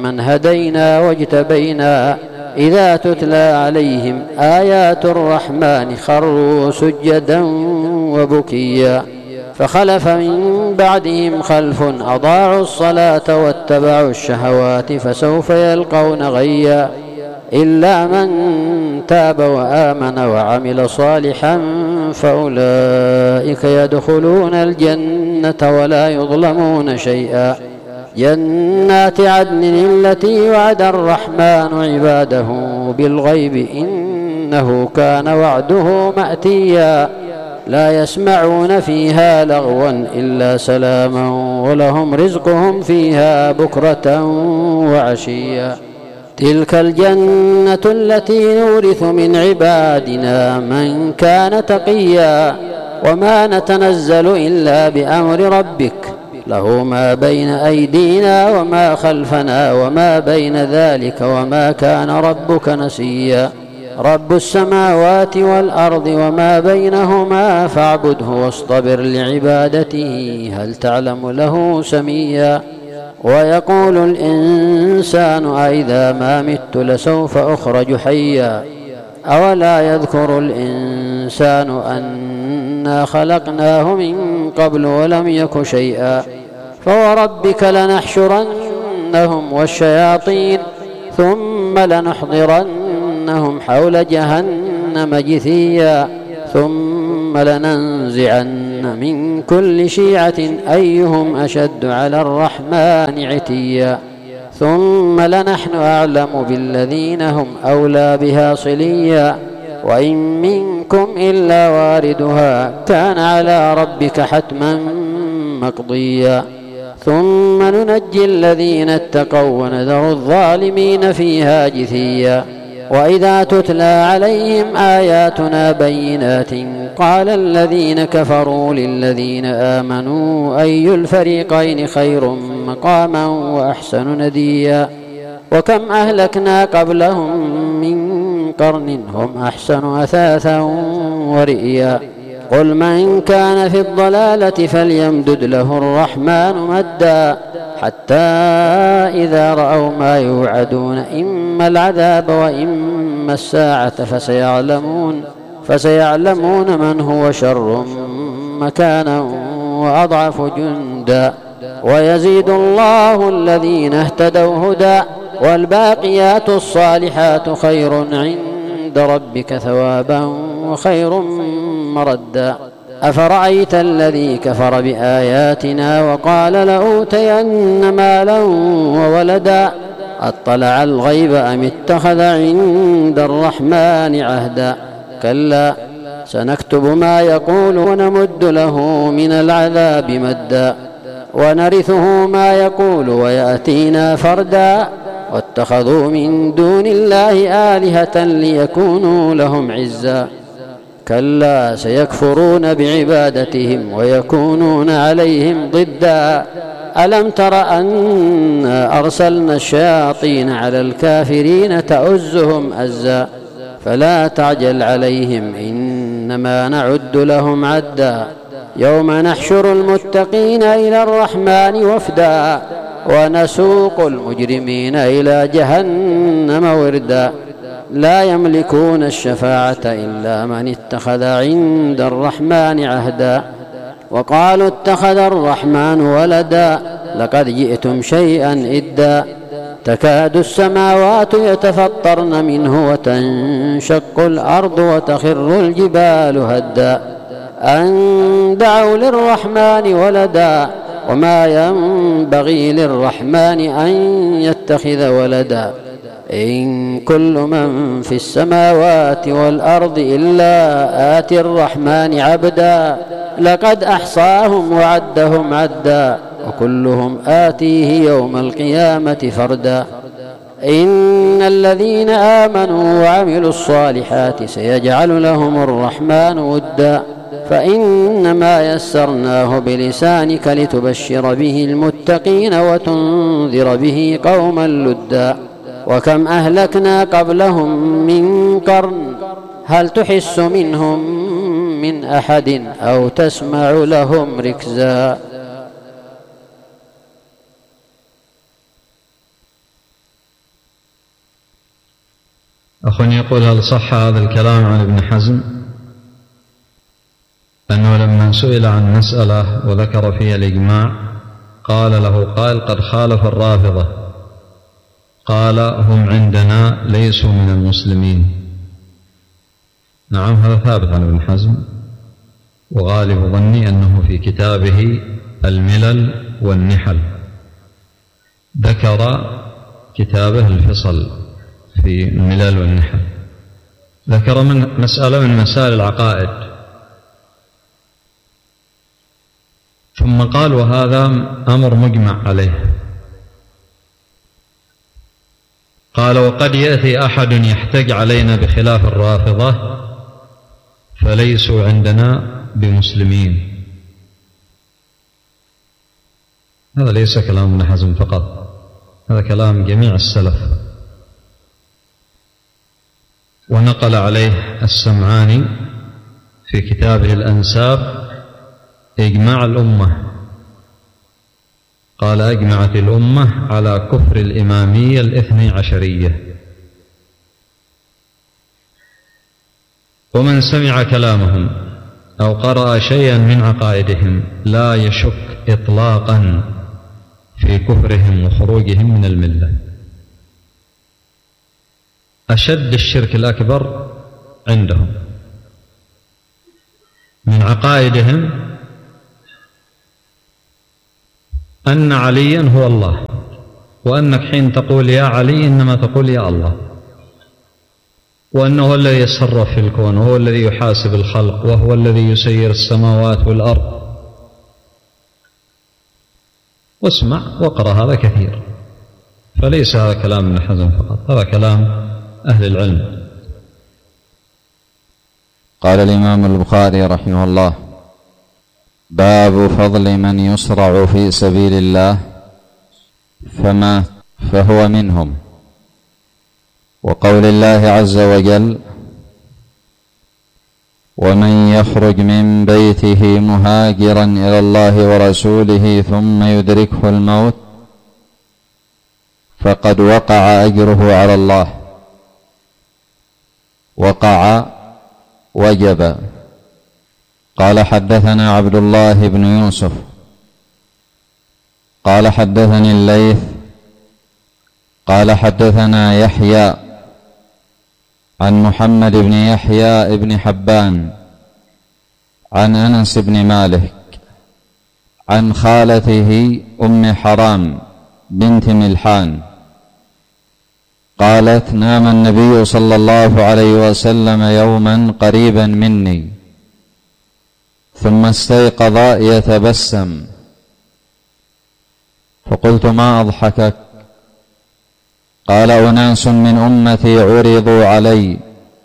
وممن هدينا واجتبينا إذا تتلى عليهم آيات الرحمن خروا سجدا وبكيا فخلف من بعدهم خلف أضاعوا الصلاة واتبعوا الشهوات فسوف يلقون غيا إلا من تاب وآمن وعمل صالحا فأولئك يدخلون الجنة ولا يظلمون شيئا جنات عدن التي وعد الرحمن عباده بالغيب إنه كان وعده مأتيا لا يسمعون فيها لغوا إلا سلاما ولهم رزقهم فيها بكرة وعشيا تلك الجنة التي نورث من عبادنا من كان تقيا وما نتنزل إلا بأمر ربك له ما بين أيدينا وما خلفنا وما بين ذلك وما كان ربك نسيا رب السماوات والأرض وما بينهما فاعبده واصطبر لعبادته هل تعلم له سميا ويقول الإنسان أإذا ما مت لسوف أخرج حيا أولا يذكر الإنسان أنا خلقناه من قبل ولم يك شيئا فوربك لنحشرنهم والشياطين ثم لنحضرنهم حول جهنم جثيا ثم لننزعن من كل شيعة أيهم أشد على الرحمن عتيا ثم لنحن أعلم بالذين هم أولى بها صليا وإن منكم إلا واردها كان على ربك حتما مقضيا ثم ننجي الذين اتقوا ونذر الظالمين فيها جثيا وإذا تتلى عليهم آياتنا بينات قال الذين كفروا للذين آمنوا أي الفريقين خير مقاما وأحسن نديا وكم أهلكنا قبلهم من قرن هم أحسن أثاثا ورئيا قل من كان في الضلالة فليمدد له الرحمن مدا حتى إذا رأوا ما يوعدون إما العذاب وإما الساعة فسيعلمون من هو شر مكانا وأضعف جندا ويزيد الله الذين اهتدوا هدى والباقيات الصالحات خير عند ربك ثوابا وخير مردا أفرأيت الذي كفر بآياتنا وقال لأوتين مالا وولدا أطلع الغيب أم اتخذ عند الرحمن عهدا كلا سنكتب ما يقول ونمد له من العذاب مدا ونرثه ما يقول ويأتينا فردا واتخذوا من دون الله آلهة ليكونوا لهم عزا كلا سيكفرون بعبادتهم ويكونون عليهم ضدا ألم تر أنا أرسلنا الشياطين على الكافرين تؤزهم أزا فلا تعجل عليهم إنما نعد لهم عدا يوم نحشر المتقين إلى الرحمن وفدا ونسوق المجرمين إلى جهنم وردا لا يملكون الشفاعة إلا من اتخذ عند الرحمن عهدا وقالوا اتخذ الرحمن ولدا لقد جئتم شيئا إدا تكاد السماوات يتفطرن منه وتنشق الأرض وتخر الجبال هدا أن دعوا للرحمن ولدا وما ينبغي للرحمن أن يتخذ ولدا إن كل من في السماوات والأرض إلا آتي الرحمن عبدا لقد أحصاهم وعدهم عدا وكلهم آتيه يوم القيامة فردا إن الذين آمنوا وعملوا الصالحات سيجعل لهم الرحمن ودا فإنما يسرناه بلسانك لتبشر به المتقين وتنذر به قوما لدا وكم أهلكنا قبلهم من قرن هل تحس منهم من أحد أو تسمع لهم ركزا أخ يقول: هل صح هذا الكلام عن ابن حزم أنه لما سئل عن مسألة وذكر فيها الإجماع قال له قال: قد خالف الرافضة، قال: هم عندنا ليسوا من المسلمين. نعم، هذا ثابت عن ابن حزم، وغالب ظني أنه في كتابه الملل والنحل ذكر كتابه الفصل في الملل والنحل، ذكر من مسألة من مسائل العقائد، ثم قال: وهذا أمر مجمع عليه. قال: وقد يأتي أحد يحتج علينا بخلاف الرافضة فليسوا عندنا بمسلمين. هذا ليس كلام ابن حزم فقط، هذا كلام جميع السلف، ونقل عليه السمعاني في كتابه الأنساب إجماع الأمة، قال: أجمعت الأمة على كفر الإمامية الاثني عشرية. ومن سمع كلامهم أو قرأ شيئا من عقائدهم لا يشك إطلاقا في كفرهم وخروجهم من الملة. أشد الشرك الأكبر عندهم من عقائدهم أن عليا هو الله، وأنك حين تقول يا علي إنما تقول يا الله، وأنه هو الذي يتصرف في الكون، وهو الذي يحاسب الخلق، وهو الذي يسير السماوات والأرض. واسمع واقرأ هذا كثير، فليس هذا كلام ابن حزم فقط، هذا كلام أهل العلم. قال الإمام البخاري رحمه الله: باب فضل من يصرع في سبيل الله فمات فهو منهم، وقول الله عز وجل: ومن يخرج من بيته مهاجرا إلى الله ورسوله ثم يدركه الموت فقد وقع أجره على الله. وقع وجب. قال: حدثنا عبد الله بن يوسف قال: حدثني الليث قال: حدثنا يحيى عن محمد بن يحيى بن حبان عن أنس بن مالك عن خالته أم حرام بنت ملحان قالت: نام النبي صلى الله عليه وسلم يوما قريبا مني ثم استيقظ يتبسم، فقلت: ما أضحكك؟ قال: أناس من أمتي عرضوا علي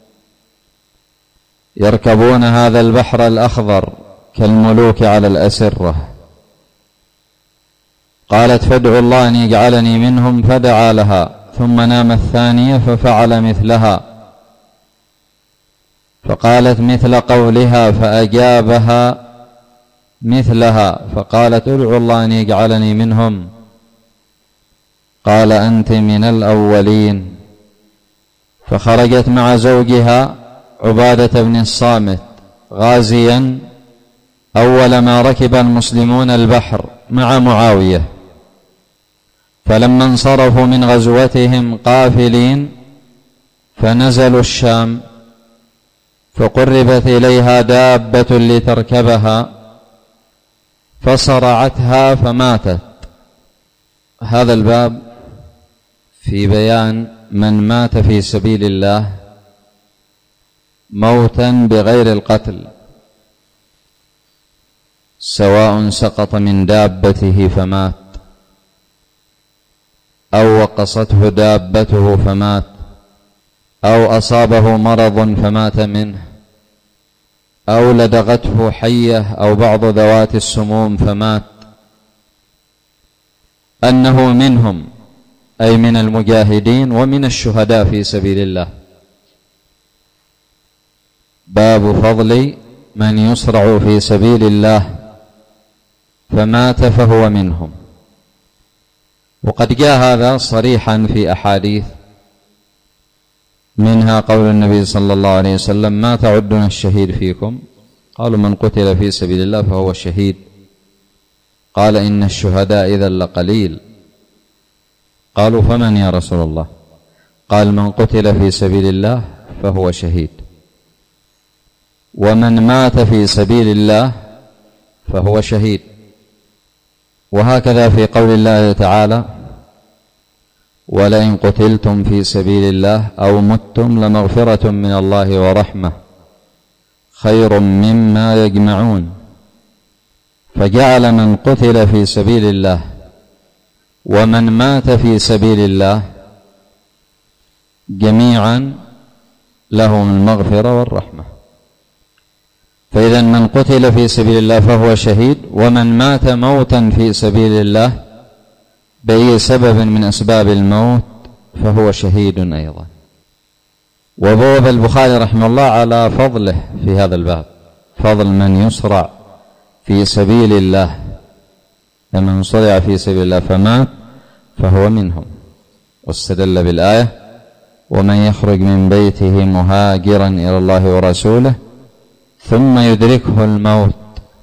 يركبون هذا البحر الأخضر كالملوك على الأسرة. قالت: فادعوا الله أن يجعلني منهم، فدعا لها، ثم نام الثانية ففعل مثلها، فقالت مثل قولها فأجابها مثلها، فقالت: ادعوا الله أن يجعلني منهم. قال: أنت من الأولين. فخرجت مع زوجها عبادة بن الصامت غازيا أول ما ركب المسلمون البحر مع معاوية، فلما انصرفوا من غزوتهم قافلين فنزلوا الشام، فقربت إليها دابة لتركبها فصرعتها فماتت. هذا الباب في بيان من مات في سبيل الله موتا بغير القتل، سواء سقط من دابته فمات، أو وقصته دابته فمات، أو أصابه مرض فمات منه، أو لدغته حية أو بعض ذوات السموم فمات، أنه منهم، أي من المجاهدين ومن الشهداء في سبيل الله. باب فضل من يصرع في سبيل الله فمات فهو منهم. وقد جاء هذا صريحا في أحاديث منها قول النبي صلى الله عليه وسلم: ما تعدون الشهيد فيكم؟ قالوا: من قتل في سبيل الله فهو شهيد. قال: إن الشهداء إذا لقليل. قالوا: فمن يا رسول الله؟ قال: من قتل في سبيل الله فهو شهيد، ومن مات في سبيل الله فهو شهيد. وهكذا في قول الله تعالى: ولئن قتلتم في سبيل الله أو متم لمغفرة من الله ورحمة خير مما يجمعون. فجعل من قتل في سبيل الله ومن مات في سبيل الله جميعا لهم المغفرة والرحمة. فإذا من قتل في سبيل الله فهو شهيد، ومن مات موتا في سبيل الله بأي سبب من أسباب الموت فهو شهيد أيضا. وبوب البخاري رحمه الله على فضله في هذا الباب، فضل من يصرع في سبيل الله، لمن صرع في سبيل الله فمات فهو منهم. واستدل بالآية: ومن يخرج من بيته مهاجرا إلى الله ورسوله ثم يدركه الموت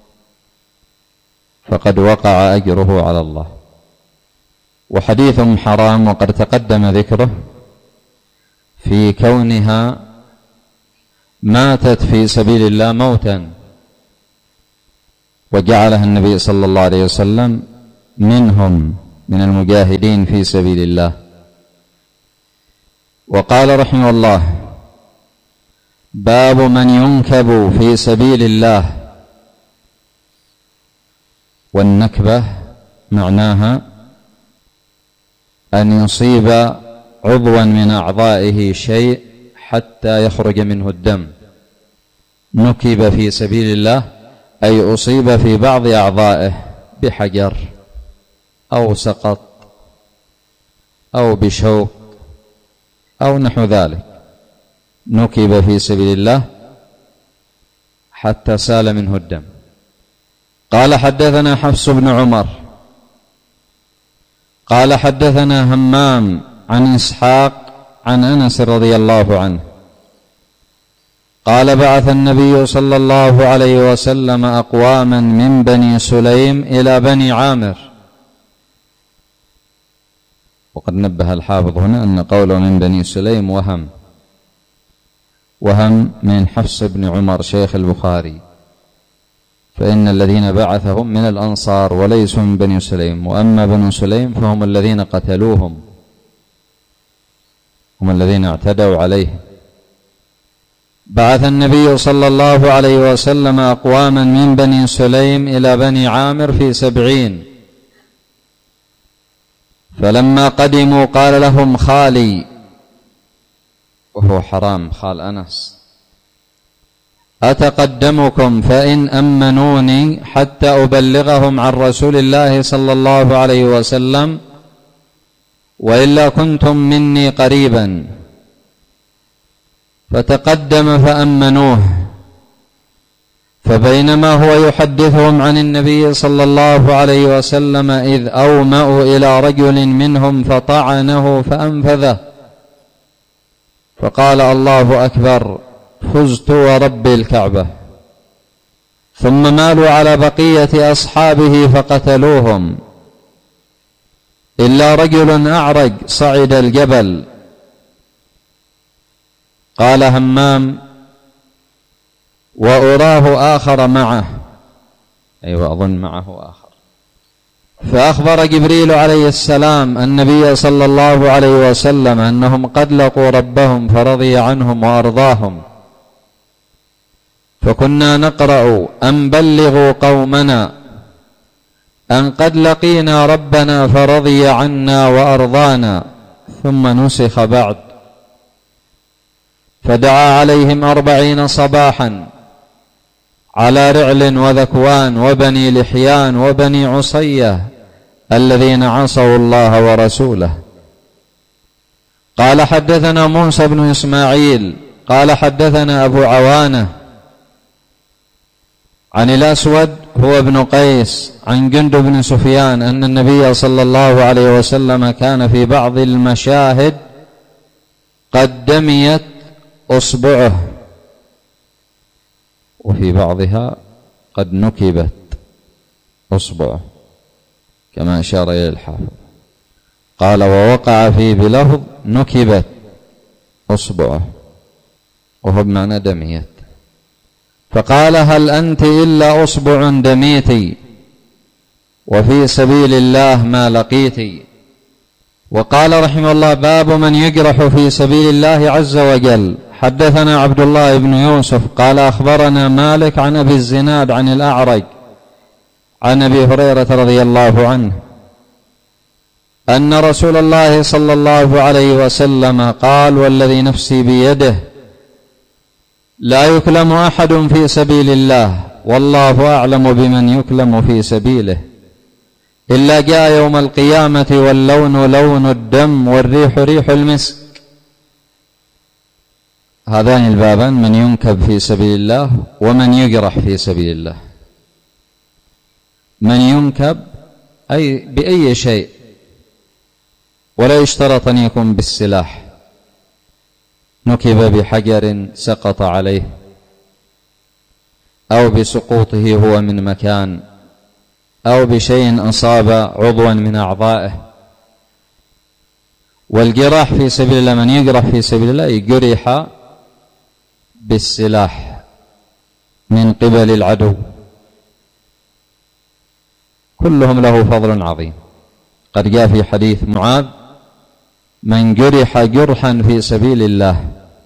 فقد وقع أجره على الله. وحديث حرام وقد تقدم ذكره في كونها ماتت في سبيل الله موتا، وجعلها النبي صلى الله عليه وسلم منهم، من المجاهدين في سبيل الله. وقال رحمه الله: باب من ينكب في سبيل الله. والنكبة معناها أن يصيب عضوا من أعضائه شيء حتى يخرج منه الدم. نكب في سبيل الله أي أصيب في بعض أعضائه بحجر أو سقط أو بشوك أو نحو ذلك، نكب في سبيل الله حتى سال منه الدم. قال: حدثنا حفص بن عمر قال: حدثنا همام عن إسحاق عن أنس رضي الله عنه قال: بعث النبي صلى الله عليه وسلم أقواما من بني سليم إلى بني عامر. وقد نبه الحافظ هنا أن قوله من بني سليم وهم من حفص بن عمر شيخ البخاري، فإن الذين بعثهم من الأنصار وليسوا من بني سليم، وأما بنو سليم فهم الذين قتلوهم، هم الذين اعتدوا عليه. بعث النبي صلى الله عليه وسلم أقواما من بني سليم إلى بني عامر في 70، فلما قدموا قال لهم خالي، وهو حرام خال أنس: أتقدمكم فإن أمنوني حتى أبلغهم عن رسول الله صلى الله عليه وسلم، وإلا كنتم مني قريبا. فتقدم فأمنوه، فبينما هو يحدثهم عن النبي صلى الله عليه وسلم إذ أومأوا إلى رجل منهم فطعنه فأنفذه، فقال: الله أكبر، فزت ورب الكعبة. ثم مالوا على بقية أصحابه فقتلوهم إلا رجل أعرج صعد الجبل. قال همام: وأراه آخر معه، أظن معه آخر. فأخبر جبريل عليه السلام النبي صلى الله عليه وسلم أنهم قد لقوا ربهم فرضي عنهم وأرضاهم، فكنا نقرأ أن بلغوا قومنا أن قد لقينا ربنا فرضي عنا وأرضانا، ثم نسخ بعد. فدعا عليهم 40 صباحا على رعل وذكوان وبني لحيان وبني عصية الذين عصوا الله ورسوله. قال: حدثنا موسى بن إسماعيل قال: حدثنا أبو عوانة عن الأسود هو ابن قيس عن جندب بن سفيان أن النبي صلى الله عليه وسلم كان في بعض المشاهد قد دميت أصبعه، وفي بعضها قد نكبت أصبعه كما أشار إليه الحافظ. قال ووقع فيه بلفظ نكبت أصبعه، وهو بمعنى دميت. فقال هل أنت إلا أصبع دميتي وفي سبيل الله ما لقيتي. وقال رحمه الله باب من يجرح في سبيل الله عز وجل. حدثنا عبد الله بن يوسف قال أخبرنا مالك عن أبي الزناد عن الأعرج عن أبي هريرة رضي الله عنه أن رسول الله صلى الله عليه وسلم قال والذي نفسي بيده لا يكلم أحد في سبيل الله والله أعلم بمن يكلم في سبيله إلا جاء يوم القيامة واللون لون الدم والريح ريح المسك. هذان البابان من ينكب في سبيل الله ومن يجرح في سبيل الله. من ينكب أي بأي شيء، ولا يشترط أن يكون بالسلاح، نكب بحجر سقط عليه أو بسقوطه هو من مكان أو بشيء أصاب عضوا من أعضائه. والجراح في سبيل الله من يجرح في سبيل الله يجرح بالسلاح من قبل العدو، كلهم له فضل عظيم. قد جاء في حديث معاذ من جرح جرحا في سبيل الله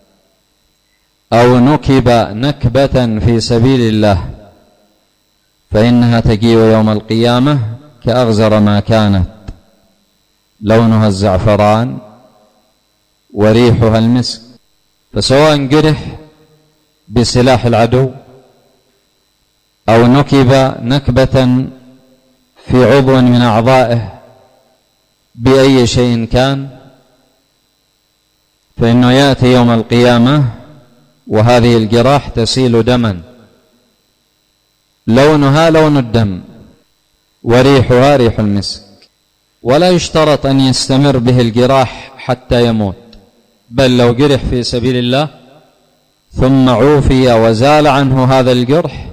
أو نكب نكبة في سبيل الله فإنها تجيء يوم القيامة كأغزر ما كانت، لونها الزعفران وريحها المسك. فسواء جرح بسلاح العدو أو نكب نكبة في عضو من أعضائه بأي شيء كان، فإنه يأتي يوم القيامة وهذه الجراح تسيل دما لونها لون الدم وريحها ريح المسك. ولا يشترط أن يستمر به الجراح حتى يموت، بل لو جرح في سبيل الله ثم عوفي وزال عنه هذا الجرح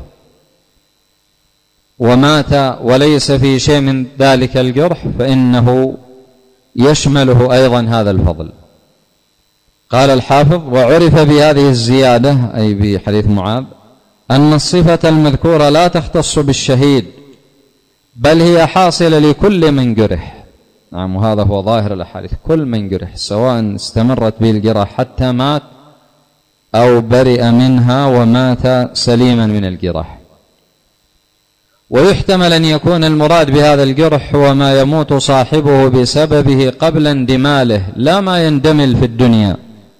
ومات وليس في شيء من ذلك الجرح فإنه يشمله أيضا هذا الفضل. قال الحافظ وعرف بهذه الزيادة أي بحديث معاذ أن الصفة المذكورة لا تختص بالشهيد بل هي حاصلة لكل من جرح. نعم، وهذا هو ظاهر الأحاديث، كل من جرح سواء استمرت به الجراح حتى مات أو برئ منها ومات سليما من الجراح. ويحتمل أن يكون المراد بهذا الجرح هو ما يموت صاحبه بسببه قبل اندماله لا ما يندمل في الدنيا،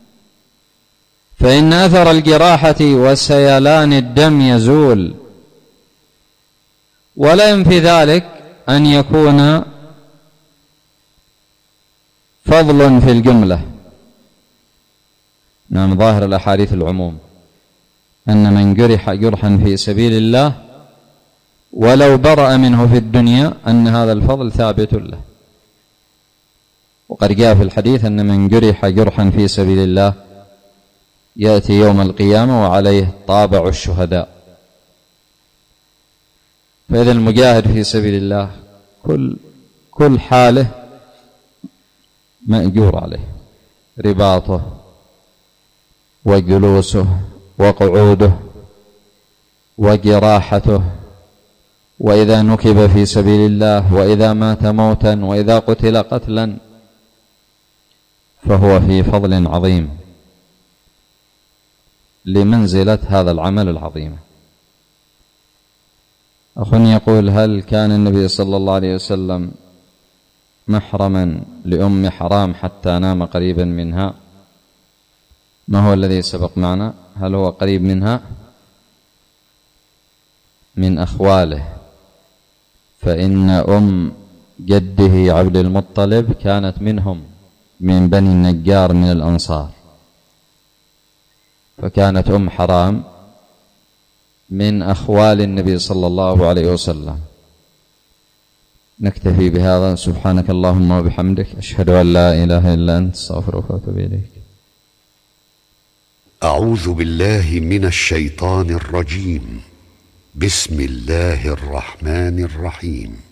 فإن أثر الجراحة وسيلان الدم يزول، ولا ينفي ذلك أن يكون فضل في الجملة. نعم، ظاهر الأحاديث العموم أن من جرح جرحا في سبيل الله ولو برأ منه في الدنيا أن هذا الفضل ثابت له. وقد جاء في الحديث أن من جرح جرحا في سبيل الله يأتي يوم القيامة وعليه طابع الشهداء. فإذا المجاهد في سبيل الله كل حاله مأجور عليه، رباطه وجلوسه وقعوده وجراحته، وإذا نكب في سبيل الله وإذا مات موتا وإذا قتل قتلا فهو في فضل عظيم لمنزلة هذا العمل العظيم. أخ يقول هل كان النبي صلى الله عليه وسلم محرما لأم حرام حتى نام قريبا منها؟ ما هو الذي سبق معنا؟ هل هو قريب منها؟ من أخواله، فإن أم جده عبد المطلب كانت منهم من بني النجار من الأنصار، فكانت أم حرام من أخوال النبي صلى الله عليه وسلم. نكتفي بهذا. سبحانك اللهم وبحمدك، أشهد أن لا إله إلا أنت، استغفرك وأتوب إليك. أعوذ بالله من الشيطان الرجيم. بسم الله الرحمن الرحيم.